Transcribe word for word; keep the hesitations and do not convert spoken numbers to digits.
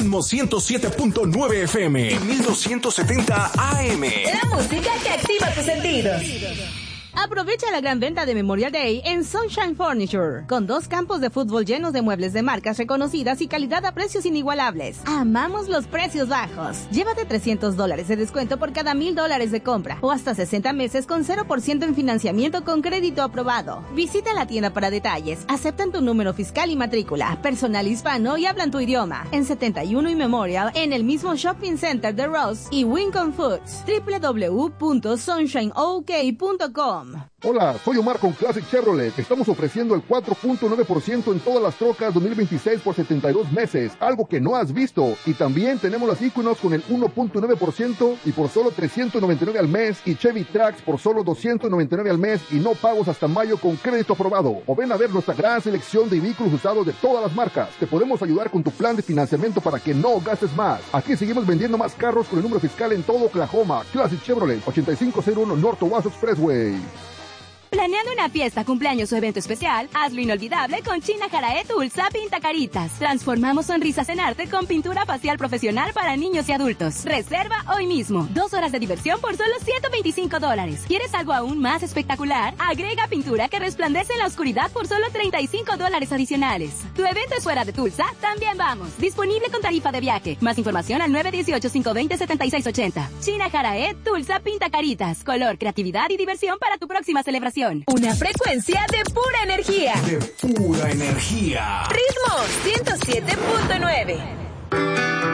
Ritmo ciento siete punto nueve F M y mil doscientos setenta A M. La música que activa tus sentidos. Aprovecha la gran venta de Memorial Day en Sunshine Furniture, con dos campos de fútbol llenos de muebles de marcas reconocidas y calidad a precios inigualables. Amamos los precios bajos. Llévate trescientos dólares de descuento por cada mil dólares de compra, o hasta sesenta meses con cero por ciento en financiamiento con crédito aprobado. Visita la tienda para detalles. Aceptan tu número fiscal y matrícula, personal hispano y hablan tu idioma. En setenta y uno y Memorial, en el mismo Shopping Center de Ross y Wincom Foods. doble u doble u doble u punto sunshine o k punto com. Hola, soy Omar con Classic Chevrolet. Estamos ofreciendo el cuatro punto nueve por ciento en todas las trocas dos mil veintiséis por setenta y dos meses, algo que no has visto. Y también tenemos las Equinox con el uno punto nueve por ciento y por solo trescientos noventa y nueve al mes, y Chevy Trax por solo doscientos noventa y nueve al mes y no pagos hasta mayo con crédito aprobado. O ven a ver nuestra gran selección de vehículos usados de todas las marcas. Te podemos ayudar con tu plan de financiamiento para que no gastes más. Aquí seguimos vendiendo más carros con el número fiscal en todo Oklahoma. Classic Chevrolet, ochenta y cinco cero uno North Owasso Expressway. Planeando una fiesta, cumpleaños o evento especial, hazlo inolvidable con China Jarae Tulsa Pinta Caritas. Transformamos sonrisas en arte con pintura facial profesional para niños y adultos. Reserva hoy mismo. Dos horas de diversión por solo ciento veinticinco dólares. ¿Quieres algo aún más espectacular? Agrega pintura que resplandece en la oscuridad por solo treinta y cinco dólares adicionales. ¿Tu evento es fuera de Tulsa? También vamos. Disponible con tarifa de viaje. Más información al nueve uno ocho, cinco dos cero, siete seis ocho cero. China Jarae Tulsa Pinta Caritas. Color, creatividad y diversión para tu próxima celebración. Una frecuencia de pura energía. De pura energía. Ritmo ciento siete punto nueve.